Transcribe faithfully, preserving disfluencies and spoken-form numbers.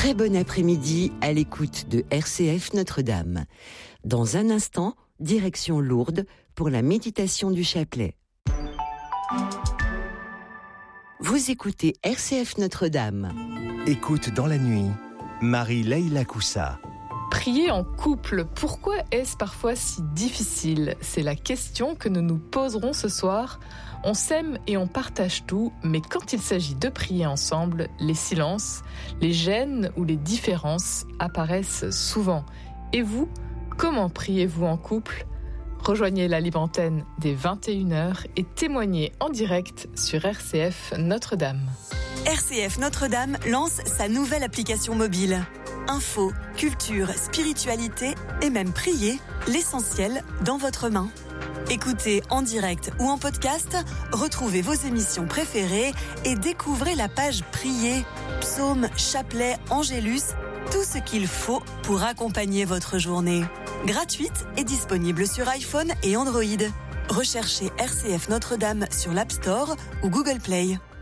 Très bon après-midi à l'écoute de R C F Notre-Dame. Dans un instant, direction Lourdes pour la méditation du chapelet. Vous écoutez R C F Notre-Dame. Écoute dans la nuit, Marie-Leila Coussa. Prier en couple, pourquoi est-ce parfois si difficile ? C'est la question que nous nous poserons ce soir. On s'aime et on partage tout, mais quand il s'agit de prier ensemble, les silences, les gênes ou les différences apparaissent souvent. Et vous, comment priez-vous en couple ? Rejoignez la libre antenne dès vingt et une heures et témoignez en direct sur R C F Notre-Dame. R C F Notre-Dame lance sa nouvelle application mobile. Info, culture, spiritualité et même prier, l'essentiel dans votre main. Écoutez en direct ou en podcast, retrouvez vos émissions préférées et découvrez la page Prier, psaumes, chapelet, angélus, tout ce qu'il faut pour accompagner votre journée. Gratuite et disponible sur iPhone et Android. Recherchez R C F Notre-Dame sur l'App Store ou Google Play.